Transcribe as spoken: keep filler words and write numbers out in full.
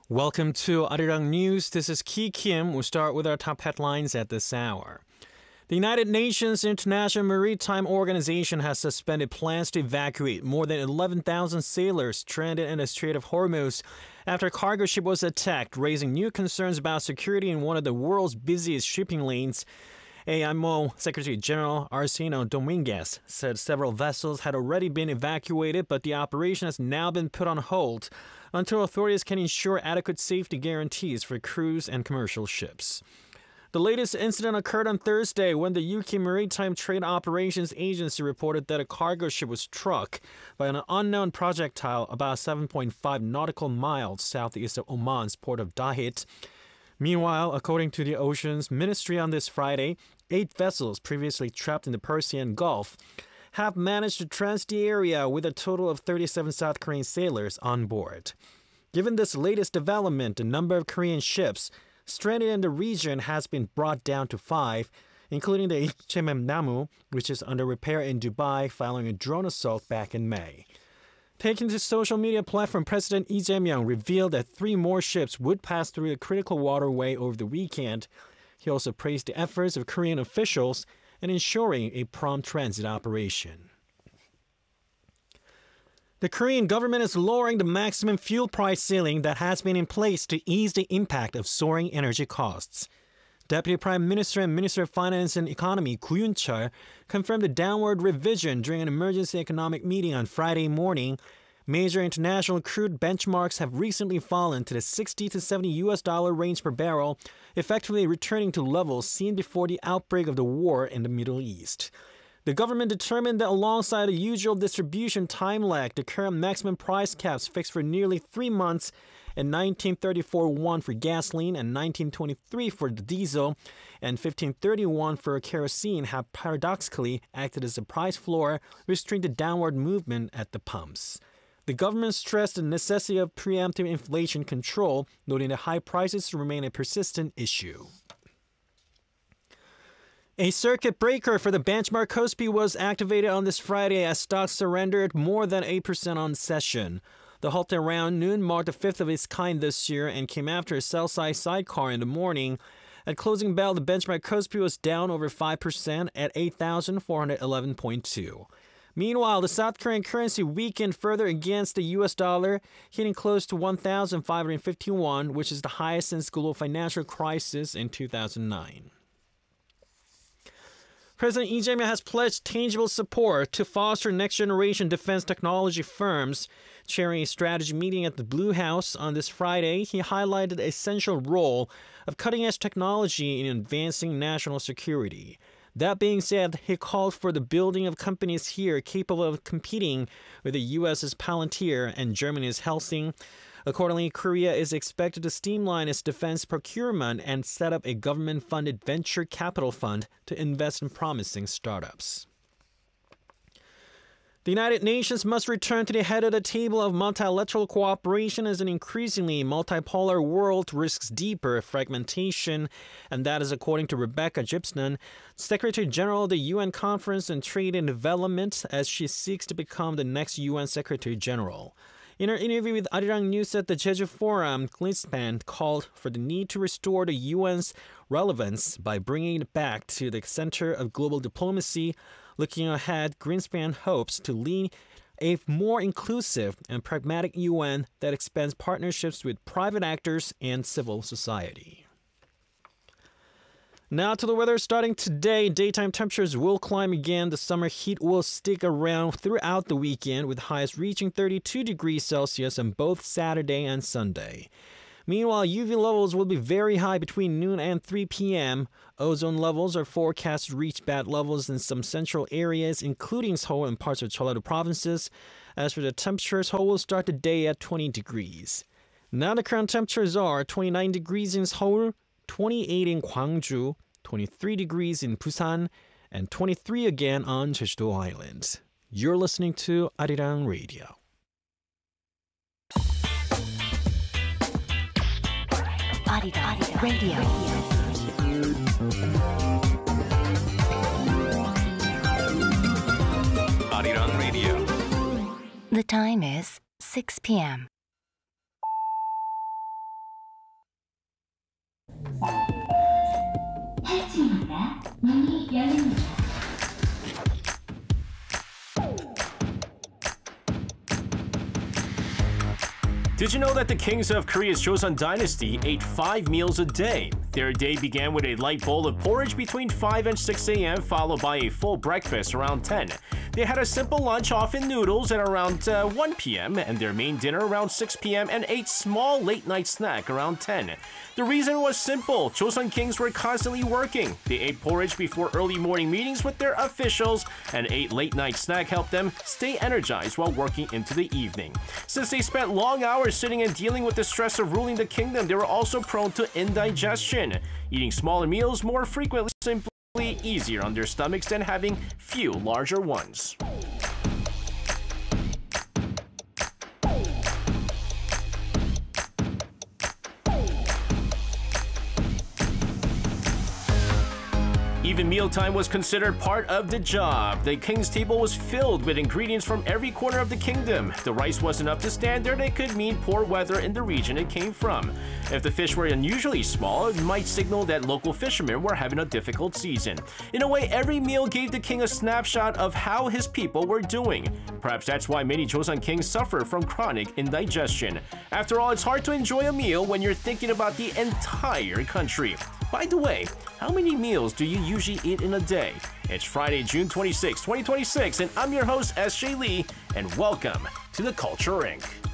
Welcome to Arirang News. This is Ki Kim. We'll start with our top headlines at this hour. The United Nations International Maritime Organization has suspended plans to evacuate more than eleven thousand sailors stranded in the Strait of Hormuz after a cargo ship was attacked, raising new concerns about security in one of the world's busiest shipping lanes. A I M O Secretary General Arsenio Dominguez said several vessels had already been evacuated, but the operation has now been put on hold until authorities can ensure adequate safety guarantees for crews and commercial ships. The latest incident occurred on Thursday when the U K Maritime Trade Operations Agency reported that a cargo ship was struck by an unknown projectile about seven point five nautical miles southeast of Oman's port of Dahit. Meanwhile, according to the Oceans Ministry on this Friday, eight vessels previously trapped in the Persian Gulf have managed to transit the area with a total of thirty-seven South Korean sailors on board. Given this latest development, the number of Korean ships stranded in the region has been brought down to five, including the H M M Namu, which is under repair in Dubai following a drone assault back in May. Taking to social media platform, President Lee Jae-myung revealed that three more ships would pass through the critical waterway over the weekend. He also praised the efforts of Korean officials in ensuring a prompt transit operation. The Korean government is lowering the maximum fuel price ceiling that has been in place to ease the impact of soaring energy costs. Deputy Prime Minister and Minister of Finance and Economy Koo Yoon-chul confirmed the downward revision during an emergency economic meeting on Friday morning. Major international crude benchmarks have recently fallen to the sixty to seventy U S dollar range per barrel, effectively returning to levels seen before the outbreak of the war in the Middle East. The government determined that alongside the usual distribution time lag, the current maximum price caps fixed for nearly three months in nineteen thirty-four won for gasoline and nineteen twenty-three for the diesel and fifteen thirty-one for kerosene have paradoxically acted as a price floor, restraining the downward movement at the pumps. The government stressed the necessity of preemptive inflation control, noting that high prices remain a persistent issue. A circuit breaker for the benchmark Kospi was activated on this Friday as stocks surrendered more than eight percent on session. The halt around noon marked the fifth of its kind this year and came after a sell-side sidecar in the morning. At closing bell, the benchmark Kospi was down over five percent at eight thousand four hundred eleven point two. Meanwhile, the South Korean currency weakened further against the U S dollar, hitting close to one thousand five hundred fifty-one, which is the highest since global financial crisis in two thousand nine. President Lee Jae-myung has pledged tangible support to foster next-generation defense technology firms. Chairing a strategy meeting at the Blue House on this Friday, he highlighted the essential role of cutting-edge technology in advancing national security. That being said, he called for the building of companies here capable of competing with the U S's Palantir and Germany's Helsing. Accordingly, Korea is expected to streamline its defense procurement and set up a government-funded venture capital fund to invest in promising startups. The United Nations must return to the head of the table of multilateral cooperation as an increasingly multipolar world risks deeper fragmentation, and that is according to Rebecca Gibson, Secretary General of the U N Conference on Trade and Development, as she seeks to become the next U N Secretary General. In her interview with Arirang News at the Jeju Forum, Greenspan called for the need to restore the U N's relevance by bringing it back to the center of global diplomacy. Looking ahead, Greenspan hopes to lead a more inclusive and pragmatic U N that expands partnerships with private actors and civil society. Now to the weather. Starting today, daytime temperatures will climb again. The summer heat will stick around throughout the weekend, with highs reaching thirty-two degrees Celsius on both Saturday and Sunday. Meanwhile, U V levels will be very high between noon and three p.m. Ozone levels are forecast to reach bad levels in some central areas, including Seoul and parts of Jeollado provinces. As for the temperatures, Seoul will start the day at twenty degrees. Now the current temperatures are twenty-nine degrees in Seoul, twenty-eight in Gwangju, twenty-three degrees in Busan, and twenty-three again on Jeju-do Island. You're listening to Arirang Radio. Arirang Radio. Arirang Radio. The time is six p.m. 탈출입니다. 문이 열립니다. Did you know that the kings of Korea's Joseon dynasty ate five meals a day? Their day began with a light bowl of porridge between five and six a m, followed by a full breakfast around ten. They had a simple lunch, often noodles, at around uh, one p m, and their main dinner around six p m, and ate small late-night snack around ten. The reason was simple. Joseon kings were constantly working. They ate porridge before early morning meetings with their officials, and ate late-night snack helped them stay energized while working into the evening. Since they spent long hours sitting and dealing with the stress of ruling the kingdom, they were also prone to indigestion. Eating smaller meals more frequently simply easier on their stomachs than having few larger ones. Even mealtime was considered part of the job. The king's table was filled with ingredients from every corner of the kingdom. The rice wasn't up to standard, it could mean poor weather in the region it came from. If the fish were unusually small, it might signal that local fishermen were having a difficult season. In a way, every meal gave the king a snapshot of how his people were doing. Perhaps that's why many Joseon kings suffer from chronic indigestion. After all, it's hard to enjoy a meal when you're thinking about the entire country. By the way, how many meals do you usually eat in a day? It's Friday, June twenty-sixth, twenty twenty-six, and I'm your host, S J Lee, and welcome to The Culture Incorporated.